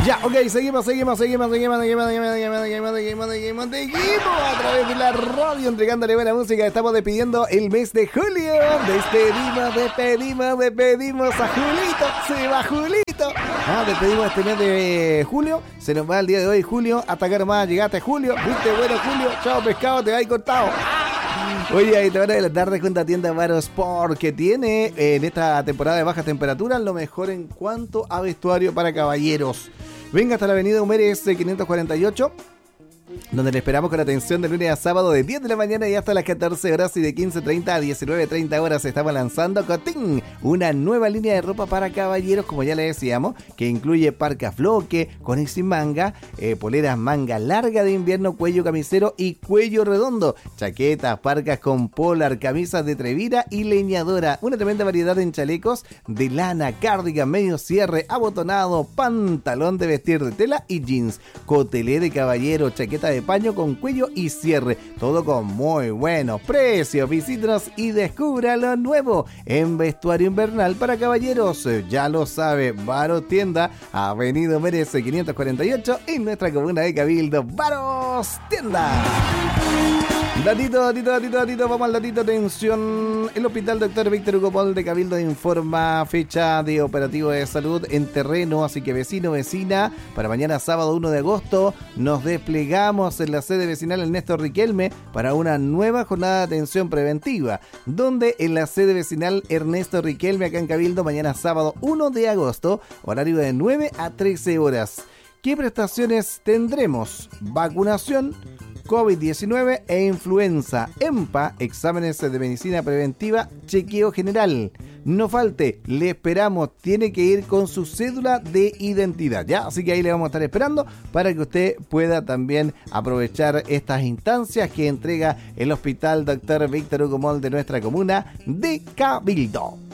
Ya, ok, seguimos a través de la radio entregándole buena música. Estamos despidiendo el mes de julio. Despedimos a Julito. Se va Julito. Despedimos este mes de julio. Se nos va el día de hoy, Julio. Hasta acá nomás llegaste, Julio. Viste, bueno, Julio. Chao, pescado, te va a ir cortado. Oye, ahí te van a adelantar de cuenta tienda Varo Sport, que tiene en esta temporada de bajas temperaturas lo mejor en cuanto a vestuario para caballeros. Venga hasta la avenida Humérez 548, donde le esperamos con atención de lunes a sábado de 10 de la mañana y hasta las 14 horas y de 15:30 a 19:30 horas. Estamos lanzando Cotín, una nueva línea de ropa para caballeros, como ya le decíamos, que incluye parca floque, con y sin manga, poleras manga larga de invierno, cuello camisero y cuello redondo, chaquetas, parcas con polar, camisas de trevira y leñadora, una tremenda variedad en chalecos de lana, cardigan, medio cierre, abotonado, pantalón de vestir de tela y jeans, cotelé de caballero, chaqueta de paño con cuello y cierre, todo con muy buenos precios. Visítanos y descubra lo nuevo en vestuario invernal para caballeros. Ya lo sabe, Varo Tienda, avenida Mérez 548, en nuestra comuna de Cabildo. Varos Tienda. Datito, vamos al datito, atención. El Hospital Dr. Víctor Hugo Pol de Cabildo informa fecha de operativo de salud en terreno, así que vecino, vecina, para mañana sábado 1 de agosto nos desplegamos en la sede vecinal Ernesto Riquelme para una nueva jornada de atención preventiva, donde en la sede vecinal Ernesto Riquelme acá en Cabildo, mañana sábado 1 de agosto, horario de 9 a 13 horas. ¿Qué prestaciones tendremos? Vacunación, COVID-19 e influenza, EMPA, exámenes de medicina preventiva, chequeo general. No falte, le esperamos, tiene que ir con su cédula de identidad, ¿ya? Así que ahí le vamos a estar esperando para que usted pueda también aprovechar estas instancias que entrega el Hospital Dr. Víctor Hugo Mol de nuestra comuna de Cabildo.